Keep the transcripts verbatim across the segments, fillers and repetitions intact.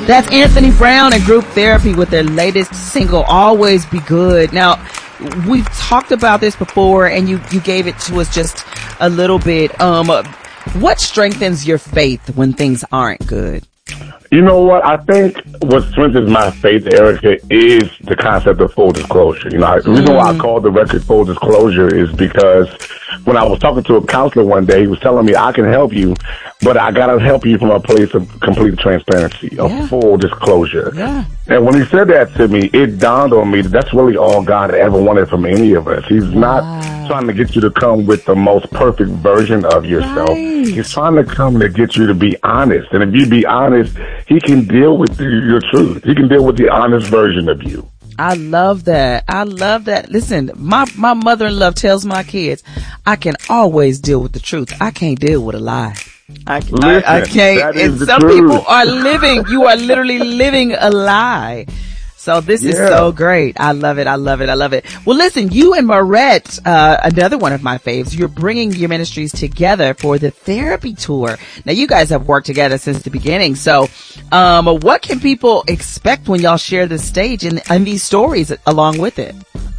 That's Anthony Brown and Group Therapy with their latest single, Always Be Good. Now, we've talked about this before, and you, you gave it to us just a little bit. Um, what strengthens your faith when things aren't good? You know what? I think what strengthens my faith, Erica, is the concept of full disclosure. You know, the reason mm. why I called the record Full Disclosure is because when I was talking to a counselor one day, he was telling me, I can help you, but I got to help you from a place of complete transparency, of yeah. full disclosure. Yeah. And when he said that to me, it dawned on me that that's really all God ever wanted from any of us. He's not wow. trying to get you to come with the most perfect version of yourself. Right. He's trying to come to get you to be honest. And if you be honest, he can deal with the, your truth. He can deal with the honest version of you. I love that. I love that. Listen, my, my mother-in-law tells my kids, I can always deal with the truth. I can't deal with a lie. I, Listen, I, I can't. And some truth. People are living, you are literally living a lie. So this yeah. is so great. I love it. I love it. I love it. Well, listen, you and Marette, uh, another one of my faves, you're bringing your ministries together for the therapy tour. Now, you guys have worked together since the beginning. So, um, what can people expect when y'all share the stage and, and these stories along with it?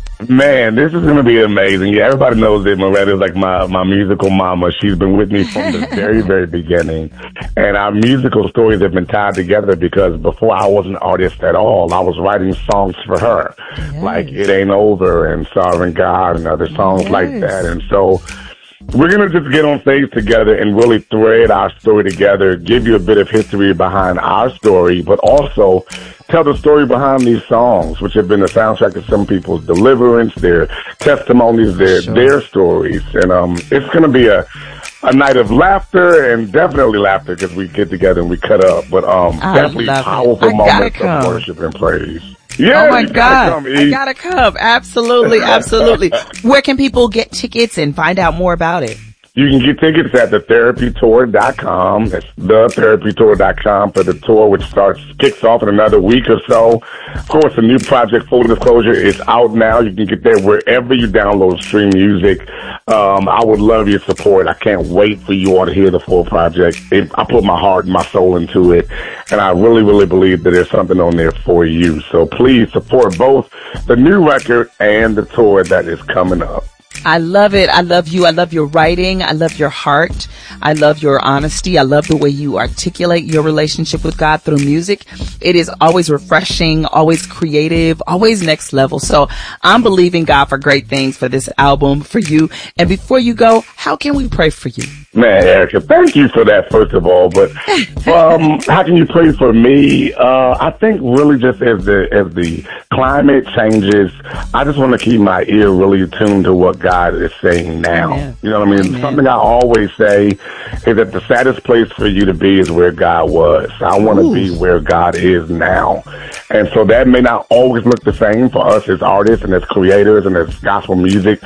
Man, this is going to be amazing. Yeah, everybody knows that Moretta is like my, my musical mama. She's been with me from the very, very beginning. And our musical stories have been tied together because before I was an artist at all, I was writing songs for her. Yes. Like It Ain't Over and Sovereign God and other songs yes. like that. And so we're going to just get on stage together and really thread our story together, give you a bit of history behind our story, but also tell the story behind these songs, which have been the soundtrack of some people's deliverance, their testimonies, their sure. their stories. And um, it's going to be a a night of laughter and definitely laughter because we get together and we cut up. But um, definitely powerful moments of worship and praise. Yeah, oh my God. I gotta come. Absolutely. Absolutely. Where can people get tickets and find out more about it? You can get tickets at the therapy tour dot com. That's the therapy tour dot com for the tour, which starts, kicks off in another week or so. Of course, the new project, Full Disclosure, is out now. You can get there wherever you download and stream music. Um, I would love your support. I can't wait for you all to hear the full project. It, I put my heart and my soul into it, and I really, really believe that there's something on there for you. So please support both the new record and the tour that is coming up. I love it. I love you. I love your writing. I love your heart. I love your honesty. I love the way you articulate your relationship with God through music. It is always refreshing, always creative, always next level. So I'm believing God for great things for this album, for you. And before you go, how can we pray for you? Man, Erica, thank you for that, first of all. But um, how can you pray for me? Uh, I think really just as the as the climate changes, I just want to keep my ear really tuned to what God is saying now. Amen. You know what I mean? Amen. Something I always say is that the saddest place for you to be is where God was. I want to be where God is now. And so that may not always look the same for us as artists and as creators and as gospel music.